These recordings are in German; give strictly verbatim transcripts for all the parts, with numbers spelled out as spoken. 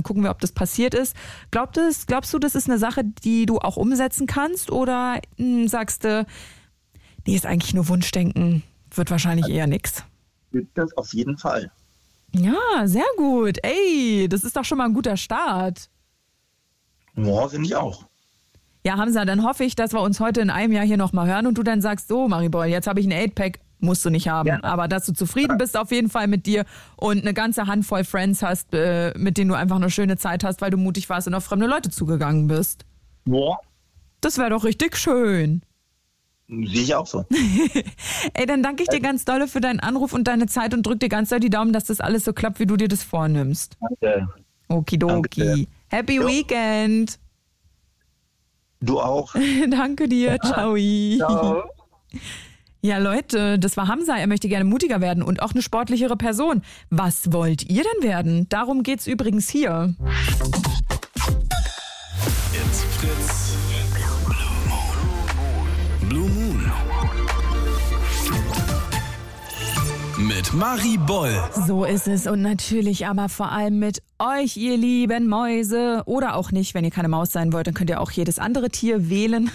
gucken wir, ob das passiert ist. Glaubt es, glaubst du, das ist eine Sache, die du auch umsetzen kannst? Oder mh, sagst du, nee, ist eigentlich nur Wunschdenken, wird wahrscheinlich eher nix? Das auf jeden Fall. Ja, sehr gut. Ey, das ist doch schon mal ein guter Start. Ja, finde ich auch. Ja, Hamza, dann hoffe ich, dass wir uns heute in einem Jahr hier nochmal hören und du dann sagst, so Mariboy, jetzt habe ich ein Eight-Pack, musst du nicht haben. Ja. Aber dass du zufrieden bist auf jeden Fall mit dir und eine ganze Handvoll Friends hast, äh, mit denen du einfach eine schöne Zeit hast, weil du mutig warst und auf fremde Leute zugegangen bist. Ja. Das wäre doch richtig schön. Sehe ich auch so. Ey, dann danke ich dir ganz dolle für deinen Anruf und deine Zeit und drück dir ganz doll die Daumen, dass das alles so klappt, wie du dir das vornimmst. Danke. Okidoki. Danke. Happy Jo. Weekend. Du auch. Danke dir. Ciao. Ciao. Ja, Leute, das war Hamza. Er möchte gerne mutiger werden und auch eine sportlichere Person. Was wollt ihr denn werden? Darum geht's übrigens hier. It's Fritz. Blue Moon. Mit Marie Boll. So ist es und natürlich aber vor allem mit euch, ihr lieben Mäuse. Oder auch nicht, wenn ihr keine Maus sein wollt, dann könnt ihr auch jedes andere Tier wählen.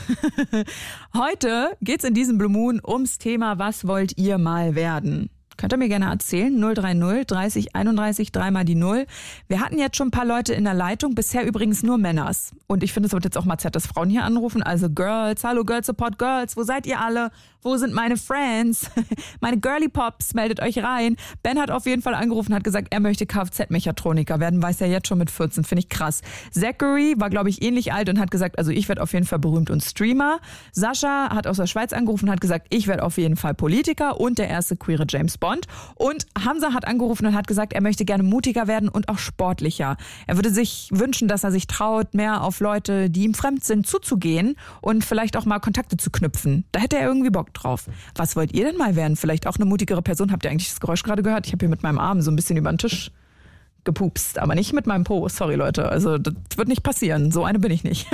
Heute geht's in diesem Blue Moon ums Thema, was wollt ihr mal werden? Könnt ihr mir gerne erzählen. null drei null dreißig einunddreißig, dreimal die Null. Wir hatten jetzt schon ein paar Leute in der Leitung, bisher übrigens nur Männers. Und ich finde, es wird jetzt auch mal Zeit, dass Frauen hier anrufen. Also Girls, hallo Girls Support Girls, wo seid ihr alle? Wo sind meine Friends? Meine Girly Pops, meldet euch rein. Ben hat auf jeden Fall angerufen, hat gesagt, er möchte Kfz-Mechatroniker werden, weiß er jetzt schon mit vierzehn, finde ich krass. Zachary war, glaube ich, ähnlich alt und hat gesagt, also ich werde auf jeden Fall berühmt und Streamer. Sascha hat aus der Schweiz angerufen und hat gesagt, ich werde auf jeden Fall Politiker und der erste queere James Bond. Und Hamza hat angerufen und hat gesagt, er möchte gerne mutiger werden und auch sportlicher. Er würde sich wünschen, dass er sich traut, mehr auf Leute, die ihm fremd sind, zuzugehen und vielleicht auch mal Kontakte zu knüpfen. Da hätte er irgendwie Bock drauf. Was wollt ihr denn mal werden? Vielleicht auch eine mutigere Person? Habt ihr eigentlich das Geräusch gerade gehört? Ich habe hier mit meinem Arm so ein bisschen über den Tisch gepupst, aber nicht mit meinem Po. Sorry, Leute. Also das wird nicht passieren. So eine bin ich nicht.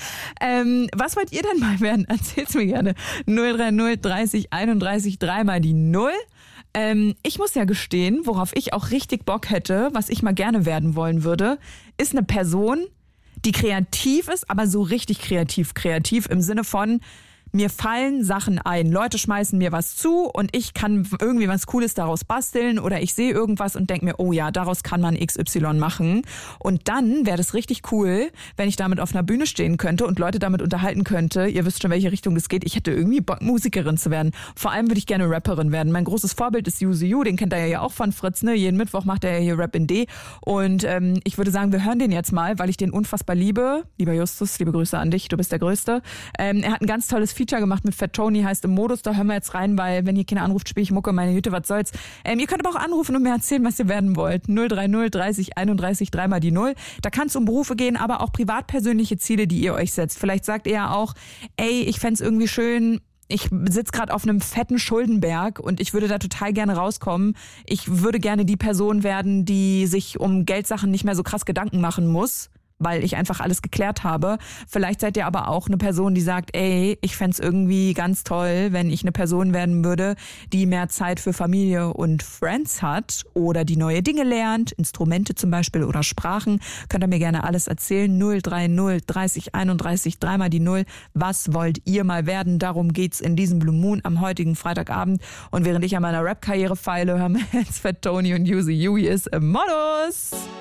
ähm, was wollt ihr denn mal werden? Erzählt's mir gerne. null drei null dreißig einunddreißig, dreimal die Null. Ähm, ich muss ja gestehen, worauf ich auch richtig Bock hätte, was ich mal gerne werden wollen würde, ist eine Person, die kreativ ist, aber so richtig kreativ. Kreativ im Sinne von, mir fallen Sachen ein. Leute schmeißen mir was zu und ich kann irgendwie was Cooles daraus basteln oder ich sehe irgendwas und denke mir, oh ja, daraus kann man X Y machen. Und dann wäre das richtig cool, wenn ich damit auf einer Bühne stehen könnte und Leute damit unterhalten könnte. Ihr wisst schon, welche Richtung das geht. Ich hätte irgendwie Bock, Musikerin zu werden. Vor allem würde ich gerne Rapperin werden. Mein großes Vorbild ist Yuzu Yu, den kennt ihr ja auch von Fritz, ne? Jeden Mittwoch macht er ja hier Rap in D. Und ähm, ich würde sagen, wir hören den jetzt mal, weil ich den unfassbar liebe. Lieber Justus, liebe Grüße an dich, du bist der Größte. Ähm, er hat ein ganz tolles Feature gemacht mit Fat Tony, heißt im Modus, da hören wir jetzt rein, weil wenn hier keiner anruft, spiele ich Mucke, meine Hütte, was soll's. Ähm, ihr könnt aber auch anrufen und mir erzählen, was ihr werden wollt. null drei null dreißig einunddreißig, dreimal die Null. Da kann es um Berufe gehen, aber auch privatpersönliche Ziele, die ihr euch setzt. Vielleicht sagt ihr ja auch, ey, ich fänd's irgendwie schön, ich sitze gerade auf einem fetten Schuldenberg und ich würde da total gerne rauskommen. Ich würde gerne die Person werden, die sich um Geldsachen nicht mehr so krass Gedanken machen muss, weil ich einfach alles geklärt habe. Vielleicht seid ihr aber auch eine Person, die sagt, ey, ich fänd's irgendwie ganz toll, wenn ich eine Person werden würde, die mehr Zeit für Familie und Friends hat oder die neue Dinge lernt, Instrumente zum Beispiel oder Sprachen. Könnt ihr mir gerne alles erzählen. null drei null dreißig einunddreißig, dreimal die Null. Was wollt ihr mal werden? Darum geht's in diesem Blue Moon am heutigen Freitagabend. Und während ich an meiner Rap-Karriere feile, hören wir jetzt Fat Tony und Yuzu Yu ist im Modus.